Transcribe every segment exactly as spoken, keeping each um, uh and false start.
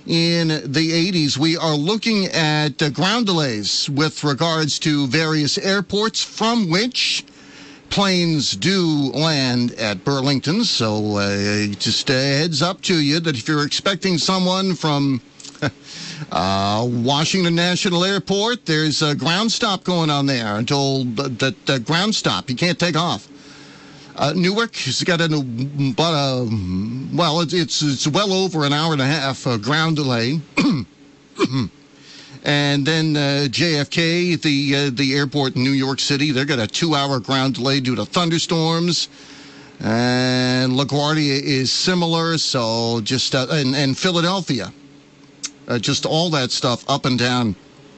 in the eighties. We are looking at uh, ground delays with regards to various airports from which planes do land at Burlington. So uh, just a heads up to you that if you're expecting someone from uh, Washington National Airport, there's a ground stop going on there until that the ground stop. You can't take off. Uh, Newark has got a, but a, well, it's, it's it's well over an hour and a half uh, ground delay. And then uh, J F K, the uh, the airport in New York City, they've got a two-hour ground delay due to thunderstorms. And LaGuardia is similar, so just, uh, and, and Philadelphia, uh, just all that stuff up and down.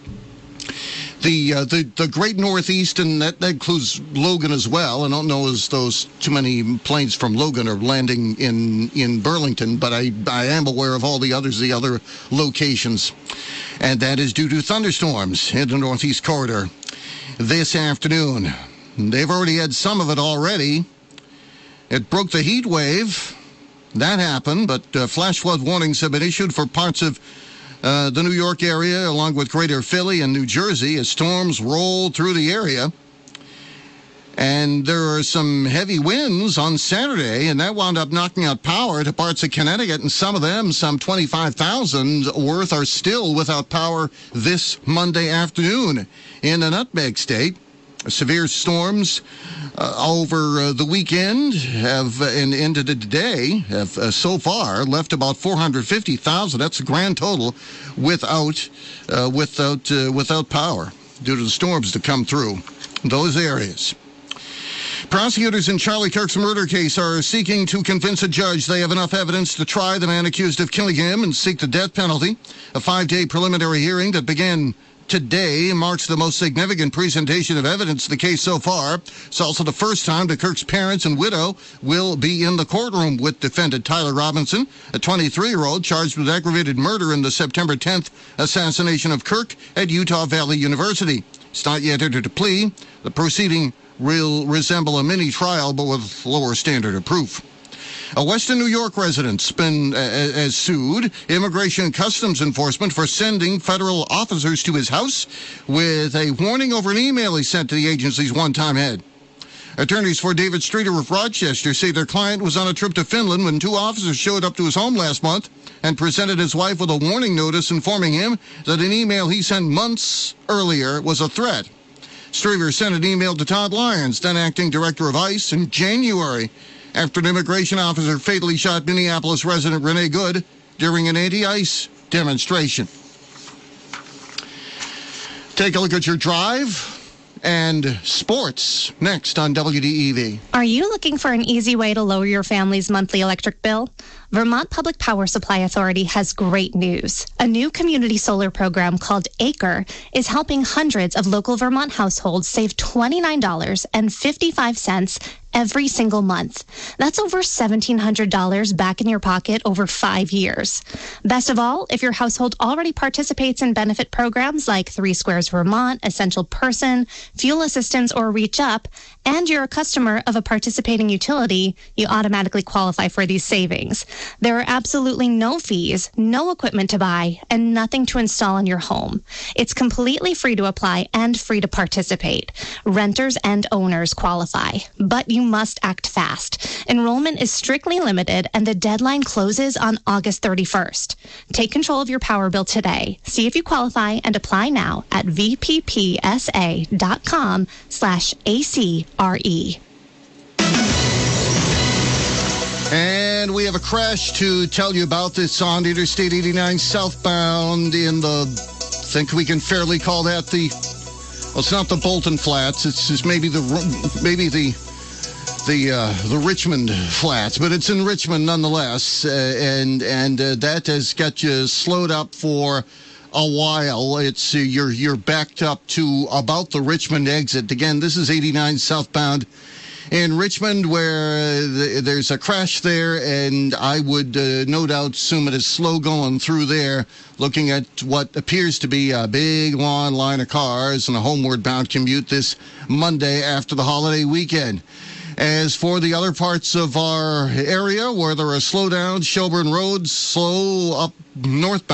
The, uh, the the Great Northeast, and that, that includes Logan as well. I don't know as those too many planes from Logan are landing in, in Burlington, but I, I am aware of all the others, the other locations. And that is due to thunderstorms in the Northeast Corridor this afternoon. They've already had some of it already. It broke the heat wave. That happened, but uh, flash flood warnings have been issued for parts of Uh, the New York area, along with Greater Philly and New Jersey, as storms roll through the area. And there are some heavy winds on Saturday, and that wound up knocking out power to parts of Connecticut, and some of them, some twenty-five thousand worth, are still without power this Monday afternoon in the Nutmeg State. Severe storms uh, over uh, the weekend have, uh, and into the day, have uh, so far left about four hundred fifty thousand. That's a grand total without, uh, without, uh, without power due to the storms that come through those areas. Prosecutors in Charlie Kirk's murder case are seeking to convince a judge they have enough evidence to try the man accused of killing him and seek the death penalty. A five-day preliminary hearing that began today marks the most significant presentation of evidence in the case so far. It's also the first time that Kirk's parents and widow will be in the courtroom with defendant Tyler Robinson, a twenty-three-year-old charged with aggravated murder in the September tenth assassination of Kirk at Utah Valley University. It's not yet entered a plea. The proceeding will resemble a mini trial, but with lower standard of proof. A Western New York resident's been uh, has sued Immigration and Customs Enforcement for sending federal officers to his house with a warning over an email he sent to the agency's one-time head. Attorneys for David Streeter of Rochester say their client was on a trip to Finland when two officers showed up to his home last month and presented his wife with a warning notice informing him that an email he sent months earlier was a threat. Streeter sent an email to Todd Lyons, then acting director of ICE, in January, after an immigration officer fatally shot Minneapolis resident Renee Good during an anti-ICE demonstration. Take a look at your drive and sports next on W D E V. Are you looking for an easy way to lower your family's monthly electric bill? Vermont Public Power Supply Authority has great news. A new community solar program called ACRE is helping hundreds of local Vermont households save twenty-nine dollars and fifty-five cents every single month. That's over seventeen hundred dollars back in your pocket over five years. Best of all, if your household already participates in benefit programs like Three Squares Vermont, Essential Person, Fuel Assistance, or Reach Up, and you're a customer of a participating utility, you automatically qualify for these savings. There are absolutely no fees, no equipment to buy, and nothing to install in your home. It's completely free to apply and free to participate. Renters and owners qualify, but you must act fast. Enrollment is strictly limited, and the deadline closes on August thirty-first. Take control of your power bill today. See if you qualify and apply now at vppsa.com slash ACRE. And we have a crash to tell you about. This on Interstate eighty-nine southbound in the, I think we can fairly call that the, well, it's not the Bolton Flats. It's just maybe the, maybe the, the uh, the Richmond Flats, but it's in Richmond nonetheless, uh, and and uh, that has got you slowed up for a while. It's uh, you're you're backed up to about the Richmond exit. Again, this is eighty-nine southbound in Richmond, where uh, th- there's a crash there, and I would uh, no doubt assume it is slow going through there, looking at what appears to be a big, long line of cars and a homeward bound commute this Monday after the holiday weekend. As for the other parts of our area where there are slowdowns, Shelburne Road slow up northbound.